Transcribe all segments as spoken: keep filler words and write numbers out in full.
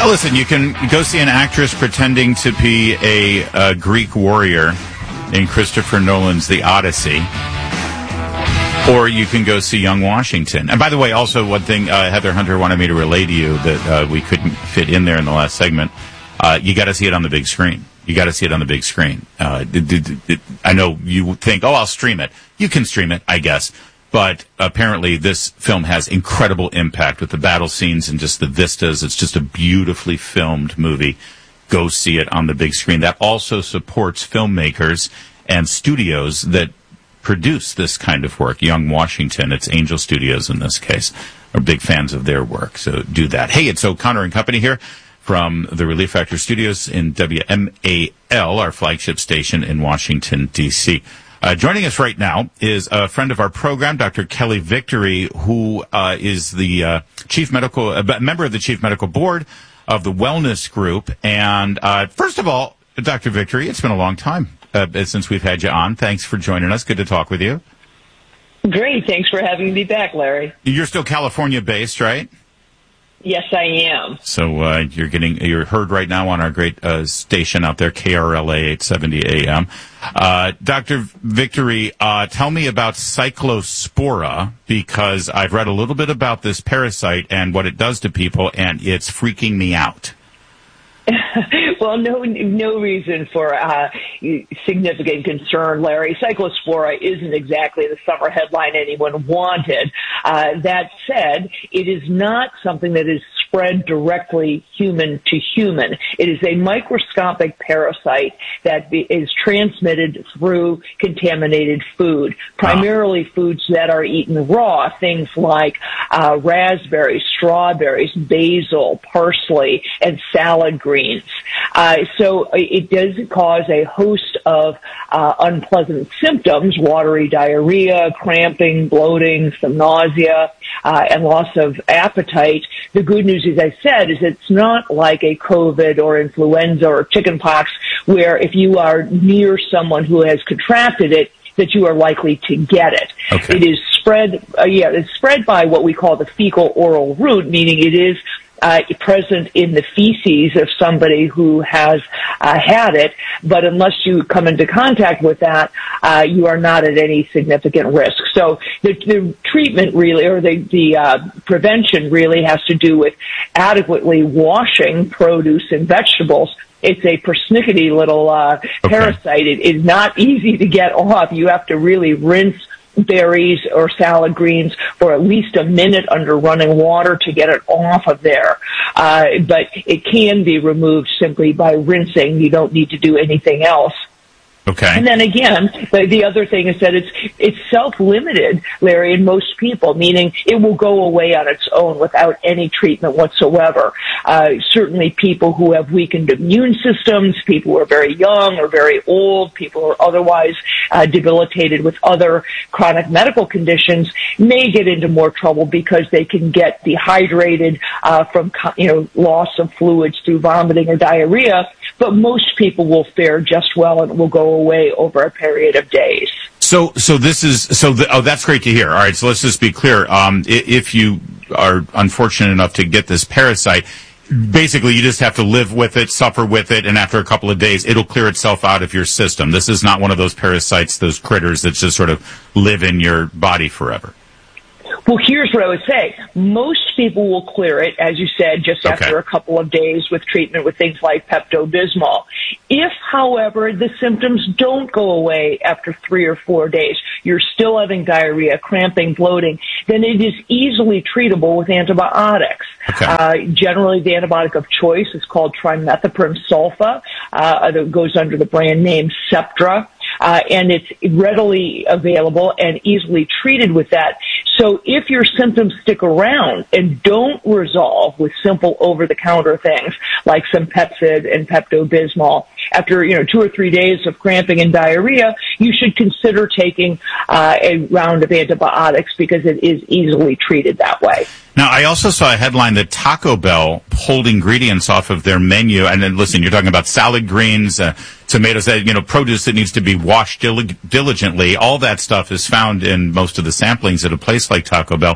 Well, listen, you can go see an actress pretending to be a, a Greek warrior in Christopher Nolan's The Odyssey. Or you can go see Young Washington. And by the way, also one thing uh, Heather Hunter wanted me to relay to you that uh, we couldn't fit in there in the last segment. Uh, you got to see it on the big screen. You got to see it on the big screen. Uh, it, it, it, I know you think, oh, I'll stream it. You can stream it, I guess. But apparently this film has incredible impact with the battle scenes and just the vistas. It's just a beautifully filmed movie. Go see it on the big screen. That also supports filmmakers and studios that produce this kind of work. Young Washington, it's Angel Studios in this case, are big fans of their work. So do that. Hey, it's O'Connor and Company here from the Relief Factor Studios in W M A L, our flagship station in Washington, D C Uh, joining us right now is a friend of our program, Doctor Kelly Victory, who uh, is the uh, chief medical uh, member of the chief medical board of the Wellness Group. And uh, first of all, Doctor Victory, it's been a long time uh, since we've had you on. Thanks for joining us. Good to talk with you. Great. Thanks for having me back, Larry. You're still California-based, right? Yes, I am. So uh, you're getting you're heard right now on our great uh, station out there, K R L A eight seventy A M. Uh, Doctor Victory, uh, tell me about Cyclospora, because I've read a little bit about this parasite and what it does to people, and it's freaking me out. Well, no, no reason for uh, significant concern, Larry. Cyclospora isn't exactly the summer headline anyone wanted. Uh, that said, it is not something that is spread directly human to human. It is a microscopic parasite that be, is transmitted through contaminated food, primarily wow. foods that are eaten raw, things like uh, raspberries, strawberries, basil, parsley, and salad greens. Uh, so it does cause a host of uh, unpleasant symptoms: watery diarrhea, cramping, bloating, some nausea, uh, and loss of appetite. The good news, as I said, is it's not like a COVID or influenza or chickenpox, where if you are near someone who has contracted it, that you are likely to get it. Okay. It is spread, uh, yeah, it's spread by what we call the fecal oral route, meaning it is Uh, present in the feces of somebody who has uh, had it, but unless you come into contact with that, uh, you are not at any significant risk. So the, the treatment really, or the, the uh, prevention really has to do with adequately washing produce and vegetables. It's a persnickety little uh, okay. parasite. It is not easy to get off. You have to really rinse berries or salad greens for at least a minute under running water to get it off of there. Uh, but it can be removed simply by rinsing. You don't need to do anything else. Okay. And then again, the, the other thing is that it's it's self-limited, Larry, in most people, meaning it will go away on its own without any treatment whatsoever. Uh, certainly people who have weakened immune systems, people who are very young or very old, people who are otherwise uh, debilitated with other chronic medical conditions may get into more trouble because they can get dehydrated uh, from, you know, loss of fluids through vomiting or diarrhea. But most people will fare just well and will go away over a period of days. So, so this is so. The, oh, that's great to hear. All right, so let's just be clear. Um, if you are unfortunate enough to get this parasite, basically you just have to live with it, suffer with it, and after a couple of days, it'll clear itself out of your system. This is not one of those parasites, those critters that just sort of live in your body forever. Well, here's what I would say. Most people will clear it, as you said, just okay. after a couple of days with treatment with things like Pepto-Bismol. If, however, the symptoms don't go away after three or four days, you're still having diarrhea, cramping, bloating, then it is easily treatable with antibiotics. Okay. Uh, generally, the antibiotic of choice is called trimethoprim sulfa. Uh, it goes under the brand name Septra. Uh, and it's readily available and easily treated with that. So if your symptoms stick around and don't resolve with simple over-the-counter things like some Pepcid and Pepto-Bismol, after, you know, two or three days of cramping and diarrhea, you should consider taking uh, a round of antibiotics because it is easily treated that way. Now, I also saw a headline that Taco Bell pulled ingredients off of their menu. And then, listen, you're talking about salad greens, uh, tomatoes, that, you know, produce that needs to be washed dil- diligently. All that stuff is found in most of the samplings at a place like Taco Bell.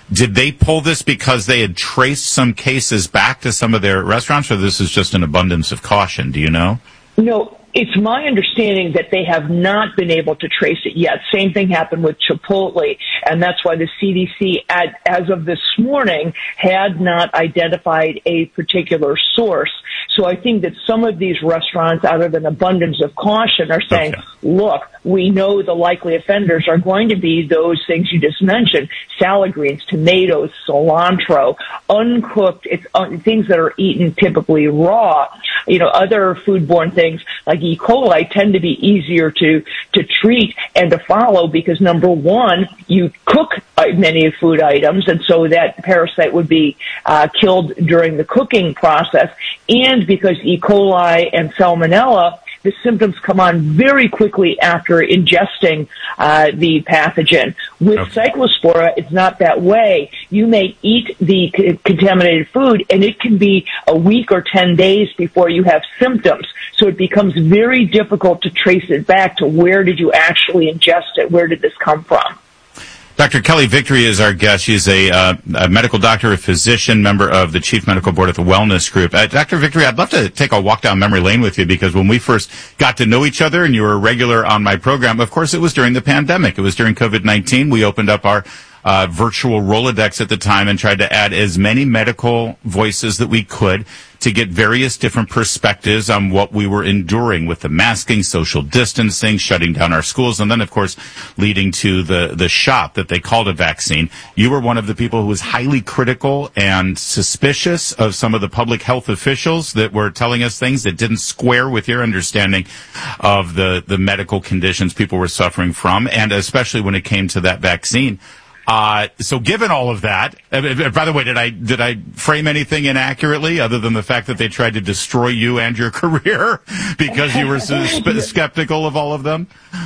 Did they pull this because they had traced some cases back to some of their restaurants, or this is just an abundance of caution? Do you know? No. It's my understanding that they have not been able to trace it yet. Same thing happened with Chipotle, and that's why the C D C, at, as of this morning, had not identified a particular source. So I think that some of these restaurants, out of an abundance of caution, are saying, okay, look, we know the likely offenders are going to be those things you just mentioned, salad greens, tomatoes, cilantro, uncooked, it's uh, things that are eaten typically raw. You know, other foodborne things like E. coli tend to be easier to, to treat and to follow because, number one, you cook many food items, and so that parasite would be uh, killed during the cooking process, and because E. coli and salmonella, the symptoms come on very quickly after ingesting uh, the pathogen. With okay. Cyclospora, it's not that way. You may eat the c- contaminated food, and it can be a week or ten days before you have symptoms. So it becomes very difficult to trace it back to where did you actually ingest it, where did this come from. Doctor Kelly Victory is our guest. She's a, uh, a medical doctor, a physician, member of the Chief Medical Board at the Wellness Group. Uh, Doctor Victory, I'd love to take a walk down memory lane with you because when we first got to know each other and you were a regular on my program, of course, it was during the pandemic. It was during COVID nineteen. We opened up our uh, virtual Rolodex at the time and tried to add as many medical voices that we could to get various different perspectives on what we were enduring with the masking, social distancing, shutting down our schools, and then, of course, leading to the, the shot that they called a vaccine. You were one of the people who was highly critical and suspicious of some of the public health officials that were telling us things that didn't square with your understanding of the, the medical conditions people were suffering from, and especially when it came to that vaccine. Uh, so given all of that, uh, by the way, did I, did I frame anything inaccurately other than the fact that they tried to destroy you and your career because you were so sp- skeptical of all of them?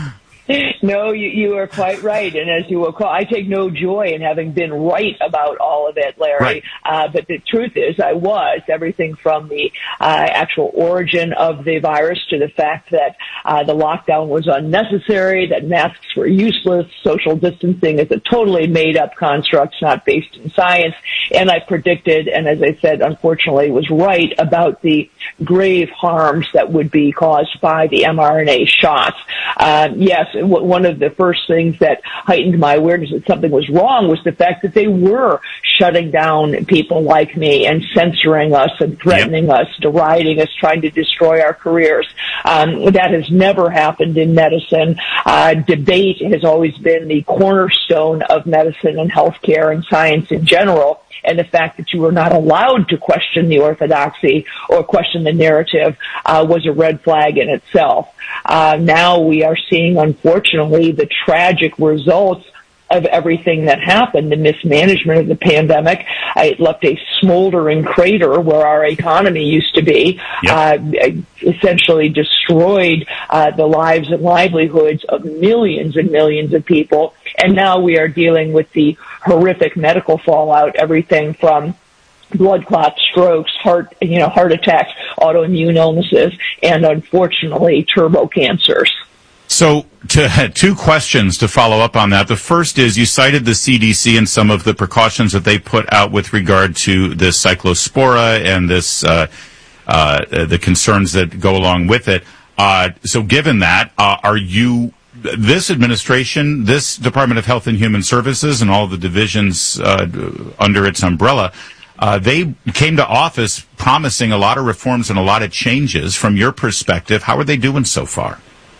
No, you, you are quite right. And as you will call, I take no joy in having been right about all of it, Larry. Right. Uh, but the truth is I was. Everything from the uh, actual origin of the virus to the fact that uh, the lockdown was unnecessary, that masks were useless, social distancing is a totally made-up construct, not based in science. And I predicted, and as I said, unfortunately, was right about the grave harms that would be caused by the mRNA shots. Uh, yes, one of the first things that heightened my awareness that something was wrong was the fact that they were shutting down people like me and censoring us and threatening yep. us, deriding us, trying to destroy our careers. Um, that has never happened in medicine. Uh, debate has always been the cornerstone of medicine and healthcare and science in general. And the fact that you were not allowed to question the orthodoxy or question the narrative uh, was a red flag in itself. Uh, now we are seeing, unfortunately, the tragic results of everything that happened, the mismanagement of the pandemic. It left a smoldering crater where our economy used to be, yep. uh, essentially destroyed uh, the lives and livelihoods of millions and millions of people. And now we are dealing with the horrific medical fallout, everything from blood clots, strokes, heart, you know, heart attacks, autoimmune illnesses, and unfortunately, turbo cancers. So, to, two questions to follow up on that. The first is you cited the C D C and some of the precautions that they put out with regard to this cyclospora and this uh, uh, the concerns that go along with it. Uh, so, given that, uh, are you this administration, this Department of Health and Human Services, and all the divisions uh, under its umbrella? Uh, they came to office promising a lot of reforms and a lot of changes. From your perspective, how are they doing so far?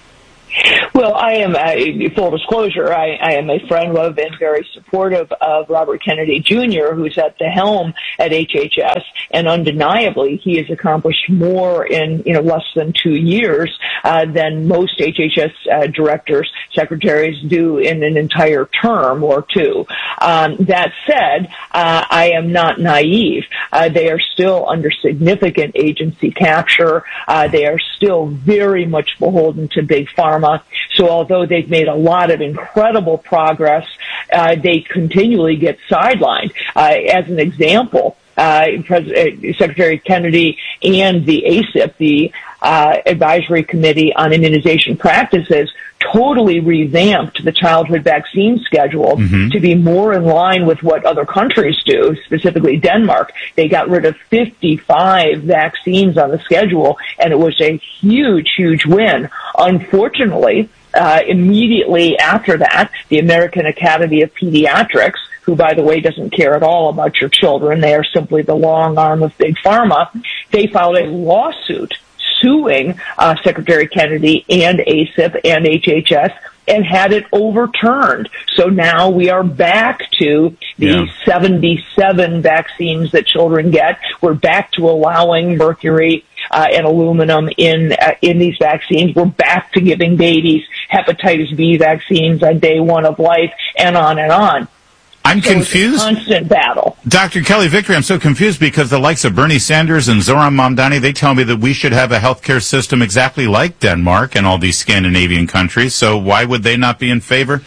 Well, I am, uh, full disclosure, I, I am a friend of and very supportive of Robert Kennedy Junior, who's at the helm at H H S, and undeniably he has accomplished more in, you know, less than two years uh, than most H H S uh, directors, secretaries do in an entire term or two. Um, that said, uh, I am not naive. Uh, they are still under significant agency capture. Uh, they are still very much beholden to Big Pharma. So although they've made a lot of incredible progress, uh, they continually get sidelined. Uh, as an example, uh, President, Secretary Kennedy and the A C I P, the uh, Advisory Committee on Immunization Practices totally revamped the childhood vaccine schedule mm-hmm. to be more in line with what other countries do, specifically Denmark. They got rid of fifty-five vaccines on the schedule, and it was a huge, huge win. Unfortunately, uh, immediately after that, the American Academy of Pediatrics, who, by the way, doesn't care at all about your children, they are simply the long arm of Big Pharma, they filed a lawsuit suing uh, Secretary Kennedy and A C I P and H H S and had it overturned. So now we are back to the yeah. seventy-seven vaccines that children get. We're back to allowing mercury uh, and aluminum in uh, in these vaccines. We're back to giving babies hepatitis B vaccines on day one of life, and on and on. I'm so confused. It's a constant battle. Doctor Kelly Victory, I'm so confused because the likes of Bernie Sanders and Zoran Mamdani, they tell me that we should have a healthcare system exactly like Denmark and all these Scandinavian countries. So why would they not be in favor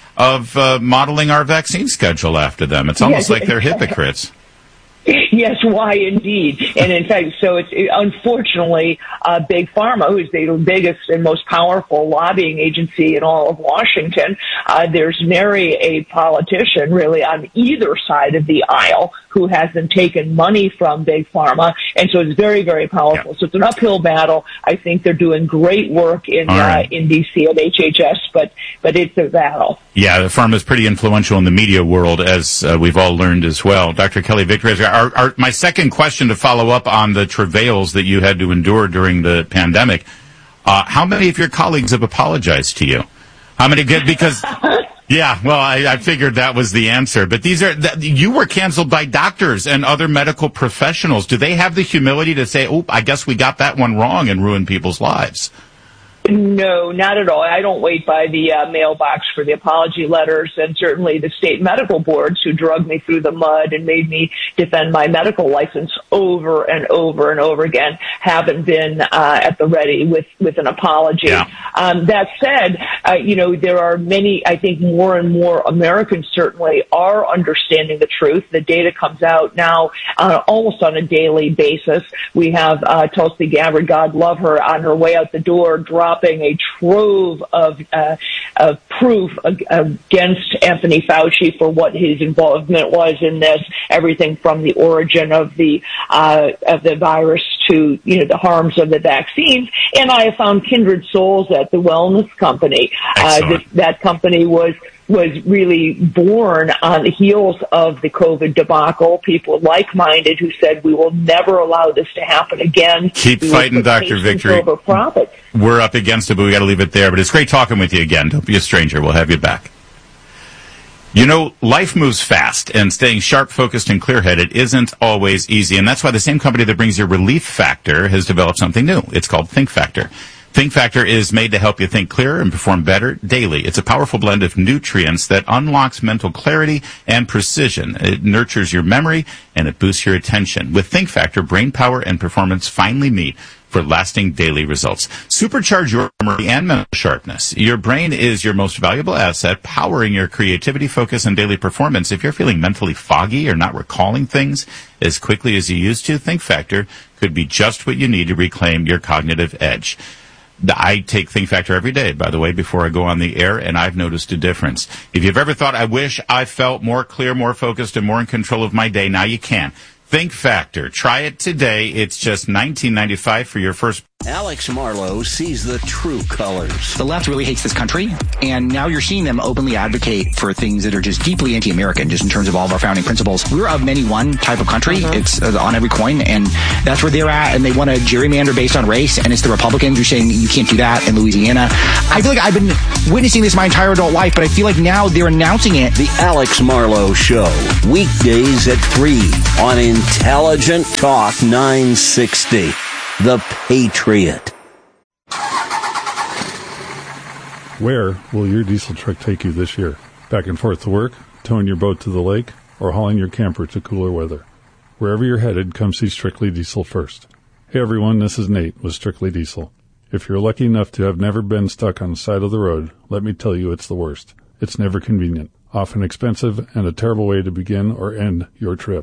of uh, modeling our vaccine schedule after them? It's almost yes. like they're hypocrites. Yes, why indeed. And in fact, so it's it, unfortunately, uh, Big Pharma, who's the biggest and most powerful lobbying agency in all of Washington, uh, there's nary a politician really on either side of the aisle who hasn't taken money from Big Pharma. And so it's very, very powerful. Yeah. So it's an uphill battle. I think they're doing great work in, right. uh, in D C at H H S, but, but it's a battle. Yeah, the pharma is pretty influential in the media world, as uh, we've all learned as well. Doctor Kelly Victory, our, our, my second question to follow up on the travails that you had to endure during the pandemic, uh, how many of your colleagues have apologized to you? How many get, because, yeah, well, I, I figured that was the answer, but these are, th- you were canceled by doctors and other medical professionals. Do they have the humility to say, oh, I guess we got that one wrong and ruined people's lives? No, not at all. I don't wait by the uh, mailbox for the apology letters, and certainly the state medical boards who dragged me through the mud and made me defend my medical license over and over and over again haven't been uh, at the ready with, with an apology. Yeah. Um, that said, uh, you know, there are many, I think more and more Americans certainly are understanding the truth. The data comes out now uh, almost on a daily basis. We have uh, Tulsi Gabbard, God love her, on her way out the door, dropping a trove of, uh, of proof against Anthony Fauci for what his involvement was in this, everything from the origin of the uh, of the virus to, you know, the harms of the vaccines. And I have found kindred souls at the wellness company. Uh, this, that company was was really born on the heels of the COVID debacle. People like-minded who said, we will never allow this to happen again. Keep we fighting, Doctor Victory. Over profits. We're up against it, but we got to leave it there. But it's great talking with you again. Don't be a stranger. We'll have you back. You know, life moves fast, and staying sharp, focused, and clear-headed isn't always easy. And that's why the same company that brings you Relief Factor has developed something new. It's called Think Factor. Think Factor is made to help you think clearer and perform better daily. It's a powerful blend of nutrients that unlocks mental clarity and precision. It nurtures your memory, and it boosts your attention. With Think Factor, brain power and performance finally meet for lasting daily results. Supercharge your memory and mental sharpness. Your brain is your most valuable asset, powering your creativity, focus, and daily performance. If you're feeling mentally foggy or not recalling things as quickly as you used to, Think Factor could be just what you need to reclaim your cognitive edge. I take Think Factor every day, by the way, before I go on the air, and I've noticed a difference. If you've ever thought, I wish I felt more clear, more focused, and more in control of my day, now you can. Think Factor. Try it today. It's just nineteen ninety-five dollars for your first. Alex Marlow sees the true colors. The left really hates this country, and now you're seeing them openly advocate for things that are just deeply anti-American, just in terms of all of our founding principles. We're of many one type of country. Mm-hmm. It's uh, on every coin, and that's where they're at, and they want to gerrymander based on race, and it's the Republicans who are saying you can't do that in Louisiana. I feel like I've been witnessing this my entire adult life, but I feel like now they're announcing it. The Alex Marlow Show, weekdays at three on Intelligent Talk nine sixty. The Patriot. Where will your diesel truck take you this year? Back and forth to work, towing your boat to the lake, or hauling your camper to cooler weather? Wherever you're headed, come see Strictly Diesel first. Hey everyone, this is Nate with Strictly Diesel. If you're lucky enough to have never been stuck on the side of the road, let me tell you it's the worst. It's never convenient, often expensive, and a terrible way to begin or end your trip.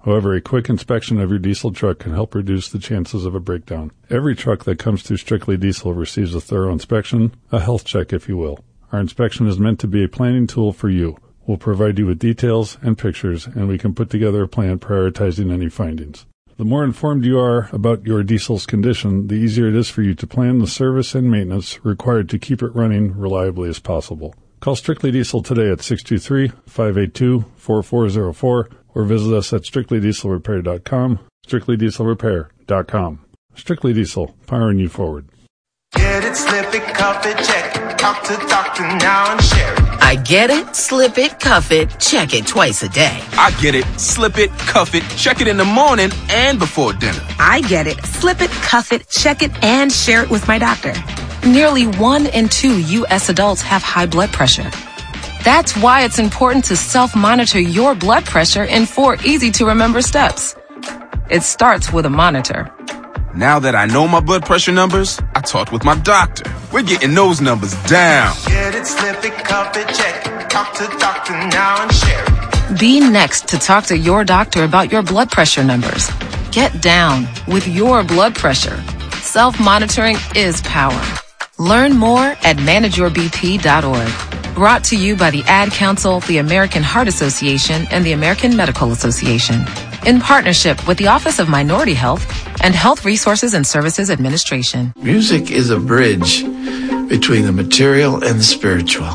However, a quick inspection of your diesel truck can help reduce the chances of a breakdown. Every truck that comes through Strictly Diesel receives a thorough inspection, a health check if you will. Our inspection is meant to be a planning tool for you. We'll provide you with details and pictures, and we can put together a plan prioritizing any findings. The more informed you are about your diesel's condition, the easier it is for you to plan the service and maintenance required to keep it running reliably as possible. Call Strictly Diesel today at six two three, five eight two, four four zero four or visit us at strictly diesel repair dot com, strictly diesel repair dot com. Strictly Diesel, powering you forward. Get it, slip it, cuff it, check it. Talk to doctor now and share it. I get it, slip it, cuff it, check it twice a day. I get it, slip it, cuff it, check it in the morning and before dinner. I get it, slip it, cuff it, check it, and share it with my doctor. Nearly one in two U S adults have high blood pressure. That's why it's important to self-monitor your blood pressure in four easy-to-remember steps. It starts with a monitor. Now that I know my blood pressure numbers, I talked with my doctor. We're getting those numbers down. Get it, slip it, cuff it, check it. Talk to doctor now and share it. Be next to talk to your doctor about your blood pressure numbers. Get down with your blood pressure. Self-monitoring is power. Learn more at manage your b p dot org. Brought to you by the Ad Council, the American Heart Association, and the American Medical Association. In partnership with the Office of Minority Health and Health Resources and Services Administration. Music is a bridge between the material and the spiritual.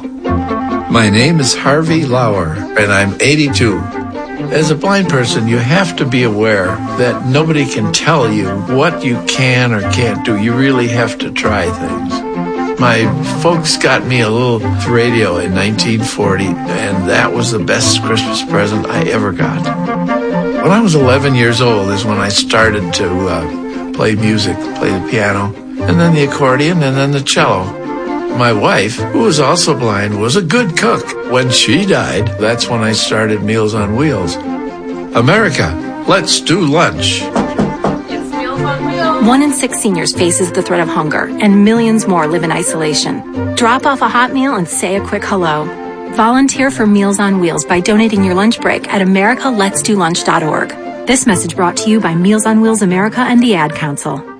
My name is Harvey Lauer, and I'm eighty-two. As a blind person, you have to be aware that nobody can tell you what you can or can't do. You really have to try things. My folks got me a little radio in nineteen forty, and that was the best Christmas present I ever got. When I was eleven years old is when I started to uh, play music, play the piano, and then the accordion, and then the cello. My wife, who was also blind, was a good cook. When she died, that's when I started Meals on Wheels. America, let's do lunch. One in six seniors faces the threat of hunger, and millions more live in isolation. Drop off a hot meal and say a quick hello. Volunteer for Meals on Wheels by donating your lunch break at america lets do lunch dot org. This message brought to you by Meals on Wheels America and the Ad Council.